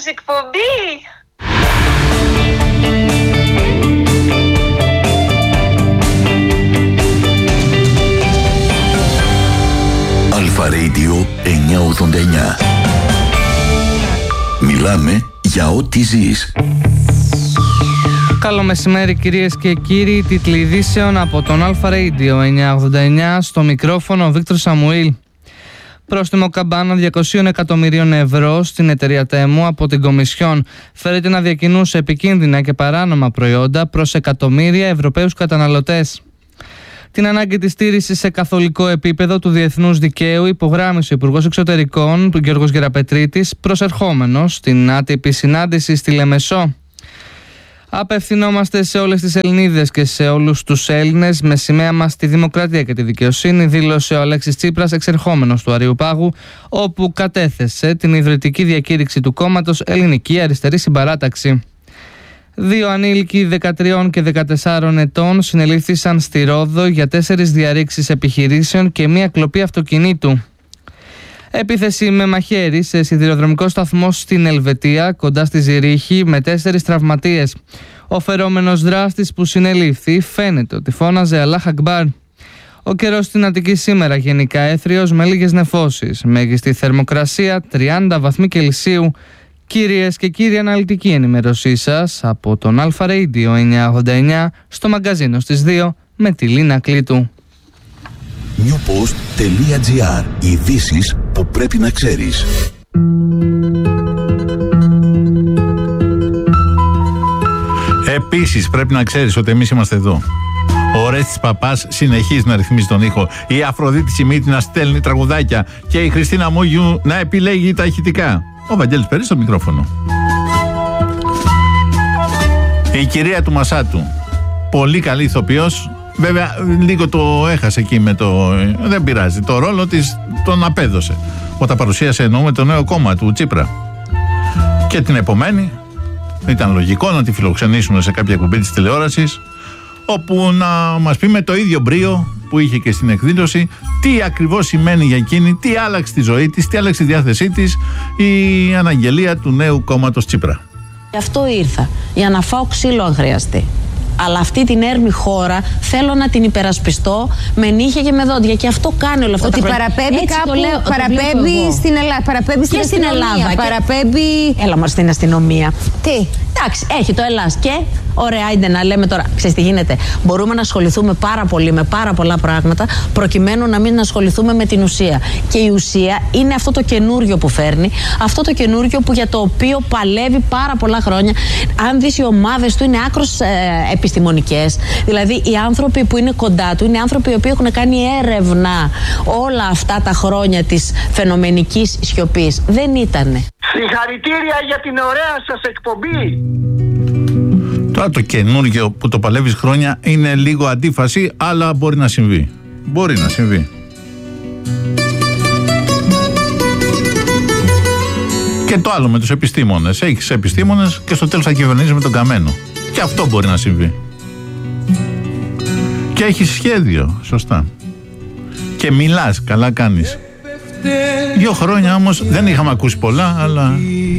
σας εκπομπή. Αλφα Radio 989. Μιλάμε για ό,τι ζεις. Καλό μεσημέρι κυρίες και κύριοι, τίτλοι ειδήσεων από τον Αλφα Radio 989, στο μικρόφωνο Βίκτορ Σαμουήλ. Πρόστιμο καμπάνα 200 εκατομμυρίων ευρώ στην εταιρεία Τέμου από την Κομισιόν. Φέρεται να διακινούσε επικίνδυνα και παράνομα προϊόντα προς εκατομμύρια Ευρωπαίους καταναλωτές. Την ανάγκη της στήρησης σε καθολικό επίπεδο του διεθνούς δικαίου υπογράμμισε ο Υπουργός Εξωτερικών, Γιώργος Γεραπετρίτης, προσερχόμενος στην άτυπη συνάντηση στη Λεμεσό. Απευθυνόμαστε σε όλες τις Ελληνίδες και σε όλους τους Έλληνες με σημαία μας τη δημοκρατία και τη δικαιοσύνη, δήλωσε ο Αλέξης Τσίπρας, εξερχόμενος του Αριουπάγου, όπου κατέθεσε την ιδρυτική διακήρυξη του κόμματος Ελληνική Αριστερή Συμπαράταξη. 2 ανήλικοι 13 και 14 ετών συνελήφθησαν στη Ρόδο για 4 διαρρήξεις επιχειρήσεων και 1 κλοπή αυτοκινήτου. Επίθεση με μαχαίρι σε σιδηροδρομικό σταθμό στην Ελβετία, κοντά στη Ζηρίχη, με 4 τραυματίες. Ο φερόμενος δράστης που συνελήφθη φαίνεται ότι φώναζε Αλλάχ Ακμπάρ. Ο καιρός στην Αττική σήμερα γενικά έθριος με λίγες νεφώσεις. Μέγιστη θερμοκρασία 30 βαθμοί Κελσίου. Κυρίες και κύριοι, αναλυτική ενημέρωσή σας από τον Αλφα Radio 989 στο μαγκαζίνο στις 2 με τη Λίνα Κλήτου. newpost.gr. Ειδήσεις που πρέπει να ξέρεις. Επίσης πρέπει να ξέρεις ότι εμείς είμαστε εδώ. Ο Ρέστης Παπάς συνεχίζει να ρυθμίζει τον ήχο. Η Αφροδίτη Σιμίτη να στέλνει τραγουδάκια. Και η Χριστίνα Μούγιου να επιλέγει τα ηχητικά. Ο Βαγγέλης Περής στο μικρόφωνο. Η κυρία του Μασάτου, πολύ καλή ηθοποιός. Βέβαια λίγο το έχασε εκεί με το... Δεν πειράζει, το ρόλο της τον απέδωσε όταν παρουσίασε, εννοούμε, το νέο κόμμα του Τσίπρα. Και την επομένη ήταν λογικό να τη φιλοξενήσουν σε κάποια εκπομπή της τηλεόρασης, όπου να μας πει με το ίδιο μπρίο που είχε και στην εκδήλωση τι ακριβώς σημαίνει για εκείνη, τι άλλαξε τη ζωή της, τι άλλαξε τη διάθεσή της η αναγγελία του νέου κόμματος Τσίπρα. Γι' αυτό ήρθα, για να φάω ξύλο αν χρειαστεί. Αλλά αυτή την έρμη χώρα θέλω να την υπερασπιστώ με νύχια και με δόντια. Και αυτό κάνει όλο αυτό. Ότι παραπέμπει έτσι κάπου, παραπέμπει στην Ελλάδα, παραπέμπει στην αστυνομία. Παραπέμπει... Έλα μας στην αστυνομία. Τι? Εντάξει, έχει το Ελλάς και... Ωραία, άντε να λέμε τώρα, ξέρεις τι γίνεται. Μπορούμε να ασχοληθούμε πάρα πολύ με πάρα πολλά πράγματα, προκειμένου να μην ασχοληθούμε με την ουσία. Και η ουσία είναι αυτό το καινούριο που φέρνει, αυτό το καινούριο που για το οποίο παλεύει πάρα πολλά χρόνια. Αν δεις, οι ομάδες του είναι άκρως επιστημονικές. Δηλαδή, οι άνθρωποι που είναι κοντά του είναι άνθρωποι οι οποίοι έχουν κάνει έρευνα όλα αυτά τα χρόνια της φαινομενικής σιωπής. Δεν ήτανε. Συγχαρητήρια για την ωραία σας εκπομπή. Τώρα το καινούργιο που το παλεύεις χρόνια είναι λίγο αντίφαση, αλλά μπορεί να συμβεί. Μπορεί να συμβεί. Και το άλλο με τους επιστήμονες. Έχεις επιστήμονες και στο τέλος θα κυβερνήσεις με τον καμένο. Και αυτό μπορεί να συμβεί. Και έχεις σχέδιο, σωστά. Και μιλάς, καλά κάνεις. 2 χρόνια όμως δεν είχαμε ακούσει πολλά, αλλά...